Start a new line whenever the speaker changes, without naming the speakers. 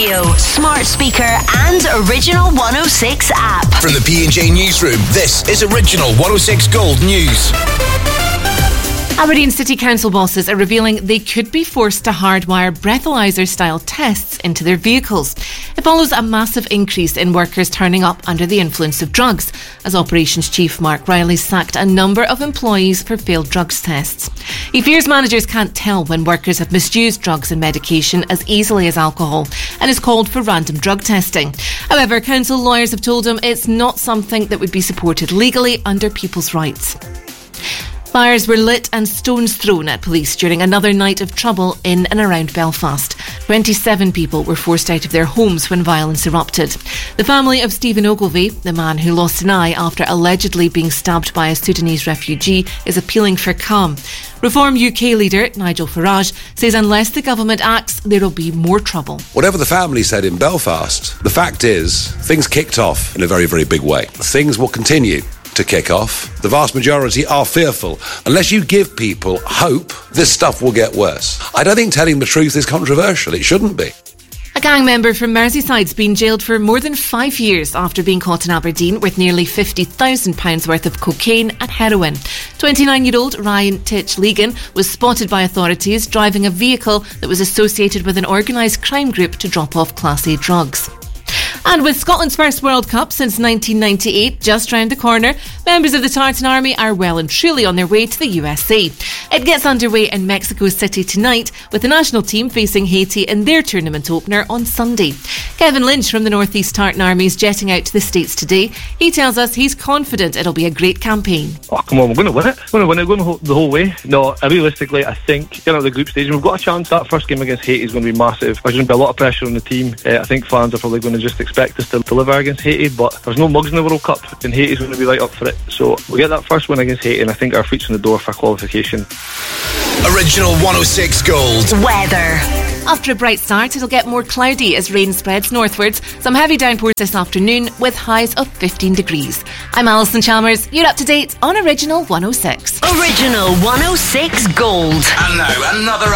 radio, smart speaker and Original 106 app.
From the P&J Newsroom, this is Original 106 Gold News.
Aberdeen City Council bosses are revealing they could be forced to hardwire breathalyzer-style tests into their vehicles. It follows a massive increase in workers turning up under the influence of drugs, as Operations Chief Mark Riley sacked a number of employees for failed drugs tests. He fears managers can't tell when workers have misused drugs and medication as easily as alcohol, and has called for random drug testing. However, council lawyers have told him it's not something that would be supported legally under people's rights. Fires were lit and stones thrown at police during another night of trouble in and around Belfast. 27 people were forced out of their homes when violence erupted. The family of Stephen Ogilvie, the man who lost an eye after allegedly being stabbed by a Sudanese refugee, is appealing for calm. Reform UK leader Nigel Farage says unless the government acts, there will be more trouble.
Whatever the family said in Belfast, the fact is, things kicked off in a very, very big way. Things will continue to kick off. The vast majority are fearful. Unless you give people hope, this stuff will get worse. I don't think telling the truth is controversial. It shouldn't be.
A gang member from Merseyside's been jailed for more than 5 years after being caught in Aberdeen with nearly £50,000 worth of cocaine and heroin. 29-year-old Ryan Titch Legan was spotted by authorities driving a vehicle that was associated with an organised crime group to drop off Class A drugs. And with Scotland's first World Cup since 1998 just round the corner, members of the Tartan Army are well and truly on their way to the USA. It gets underway in Mexico City tonight, with the national team facing Haiti in their tournament opener on Sunday. Kevin Lynch from the North East Tartan Army is jetting out to the States today. He tells us he's confident it'll be a great campaign.
Oh, come on, we're going to win it. We're going to win it, going the whole way. No, realistically, I think getting out of the group stage, we've got a chance. That first game against Haiti is going to be massive. There's going to be a lot of pressure on the team. I think fans are probably going to just expect us to deliver against Haiti, but there's no mugs in the World Cup, and Haiti's going to be right up for it. So we'll get that first win against Haiti, and I think our feet's in the door for qualification.
Original 106 Gold.
Weather.
After a bright start, it'll get more cloudy as rain spreads northwards. Some heavy downpours this afternoon with highs of 15 degrees. I'm Alison Chalmers. You're up to date on Original 106.
Original 106 Gold.
And now another